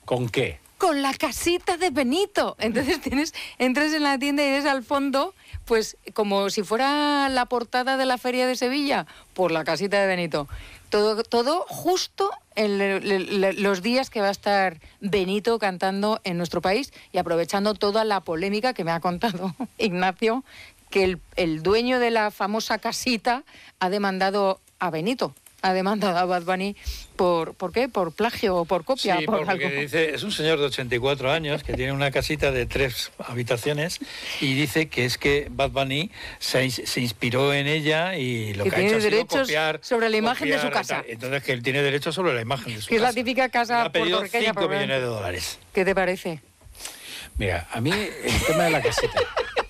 ¿Con qué? Con la casita de Benito. Entonces entras en la tienda y ves al fondo, pues como si fuera la portada de la Feria de Sevilla, por la casita de Benito. Todo justo en los días que va a estar Benito cantando en nuestro país y aprovechando toda la polémica que me ha contado Ignacio, que el dueño de la famosa casita ha demandado a Benito. Ha demandado a Bad Bunny ¿por qué? ¿Por plagio o por copia? Sí, por porque algo. dice, es un señor de 84 años que tiene una casita de 3 habitaciones y dice que es que Bad Bunny se inspiró en ella y lo que ha hecho ha sido copiar sobre la imagen de su casa. Entonces que él tiene derechos sobre la imagen de su casa. Que es la típica casa ha pedido puertorriqueña. $5 millones. ¿Qué te parece? Mira, a mí el tema de la casita...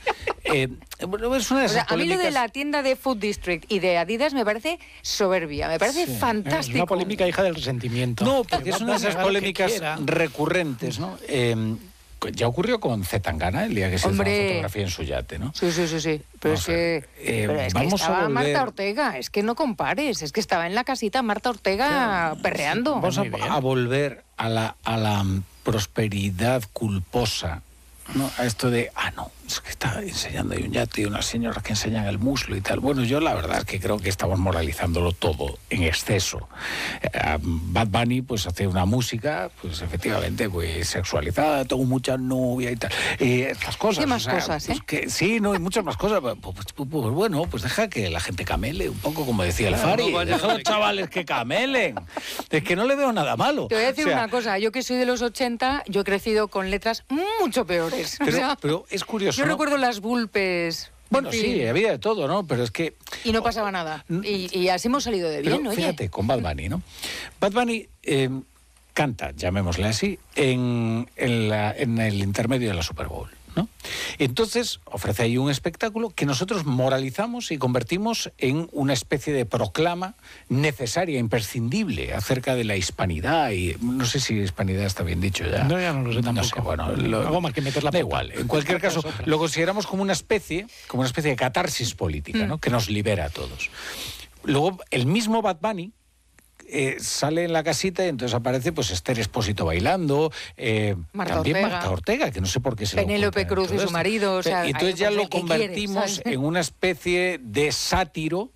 bueno, es una de esas a mí lo de polémicas... la tienda de Food District y de Adidas me parece soberbia, me parece fantástico. Es una polémica hija del resentimiento. No, porque es una de esas polémicas recurrentes, ¿no? Ya ocurrió con Zetangana el día que se hizo una fotografía en su yate, ¿no? Sí. Pero es que vamos estaba a volver... Marta Ortega, es que no compares, es que estaba en la casita Marta Ortega perreando. Vamos a volver a la prosperidad culposa, ¿no? A esto de, no, es que está enseñando ahí un yate y unas señoras que enseñan el muslo y tal. Bueno, yo la verdad es que creo que estamos moralizándolo todo en exceso. Bad Bunny pues hace una música, pues efectivamente, pues sexualizada, tengo mucha novia y tal. Estas cosas. ¿Qué más cosas, pues, sí, no, hay muchas más cosas. Pues bueno, pues deja que la gente camele, un poco como decía el Fari. Deja a los chavales que camelen. Es que no le veo nada malo. Te voy a decir una cosa, yo que soy de los 80, yo he crecido con letras mucho peores. Pero es curioso. Yo recuerdo las Vulpes. Bueno, sí, había de todo, ¿no? Pero es que... Y no pasaba nada. Y así hemos salido de bien, pero, oye. Fíjate, con Bad Bunny, ¿no? Bad Bunny canta, llamémosle así, en el intermedio de la Super Bowl, ¿no? Entonces ofrece ahí un espectáculo que nosotros moralizamos y convertimos en una especie de proclama necesaria, imprescindible, acerca de la hispanidad. Y no sé si hispanidad está bien dicho ya. No, ya no lo sé tampoco. No sé, bueno, hago más que meter la da pata. igual. En cualquier caso, lo consideramos como una especie de catarsis política, ¿no? Que nos libera a todos. Luego, el mismo Bad Bunny sale en la casita y entonces aparece pues Esther Expósito bailando, también Marta Ortega, que no sé por qué se lo Penélope Cruz y su marido. O sea, y entonces ya lo convertimos en una especie de sátiro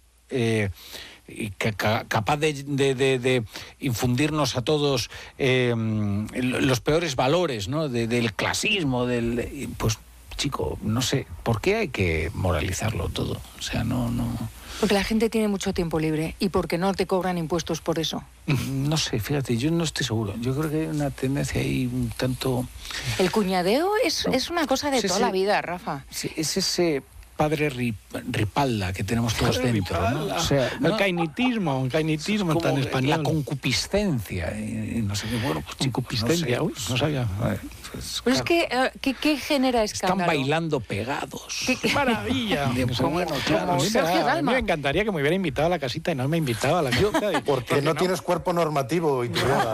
capaz de infundirnos a todos los peores valores, ¿no? Del clasismo, pues chico, no sé, ¿por qué hay que moralizarlo todo? O sea, no... Porque la gente tiene mucho tiempo libre y porque no te cobran impuestos por eso. No sé, fíjate, yo no estoy seguro. Yo creo que hay una tendencia ahí un tanto... El cuñadeo es una cosa de toda la vida, Rafa. Sí, es ese padre ripalda que tenemos todos dentro, ¿no? O sea, el cainitismo tan español. La concupiscencia y no sé qué, bueno, pues concupiscencia, no sabía. Pero es que, ¿qué genera escándalo? Están bailando pegados. ¡Qué maravilla! Bueno, claro. A mí me encantaría que me hubiera invitado a la casita y no me invitaba a la casita. Porque no tienes cuerpo normativo y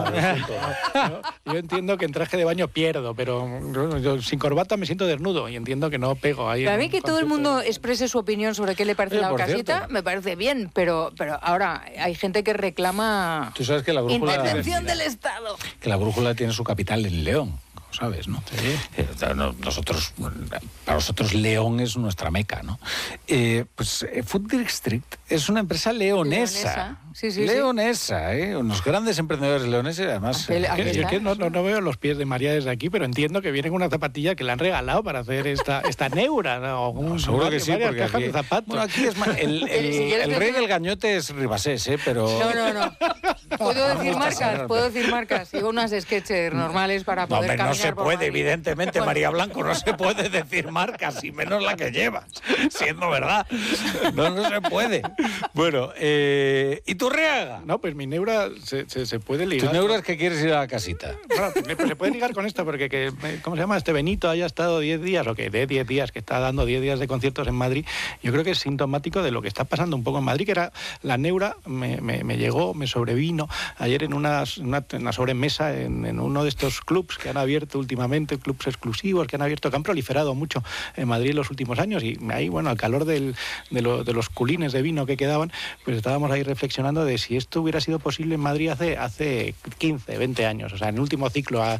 yo entiendo que en traje de baño pierdo, pero yo sin corbata me siento desnudo y entiendo que no pego ahí. Para mí que todo el mundo exprese su opinión sobre qué le parece la casita, me parece bien, pero ahora hay gente que reclama... Tú sabes que la brújula... Intervención del Estado. Que la brújula tiene su capital en León. ¿Sabes, no? Sí. Para nosotros León es nuestra meca, ¿no? Pues Food District es una empresa leonesa. Sí, leonesa, unos grandes emprendedores leoneses, además. No veo los pies de María desde aquí, pero entiendo que viene con una zapatilla que le han regalado para hacer esta neura, ¿no? Seguro que sí, porque cajas de zapatos. Bueno, aquí es más, el rey del gañote es Ribasés, pero... No. Puedo decir marcas. Digo unas sketches normales para poder caminar. No se puede, evidentemente, María Blanco, no se puede decir marcas, y menos la que llevas, siendo verdad. No se puede. Bueno, ¿y tu Reaga? No, pues mi neura se puede ligar. ¿Tu neura es que quieres ir a la casita? Bueno, pues se puede ligar con esto, porque ¿cómo se llama? Este Benito haya estado 10 días, o que de 10 días, que está dando 10 días de conciertos en Madrid, yo creo que es sintomático de lo que está pasando un poco en Madrid, que era la neura, me llegó, me sobrevino ayer en una sobremesa en uno de estos clubs que han abierto últimamente, clubs exclusivos que han proliferado mucho en Madrid en los últimos años, y ahí, bueno, al calor de los culines de vino que quedaban, pues estábamos ahí reflexionando de si esto hubiera sido posible en Madrid hace 15, 20 años, o sea, en el último ciclo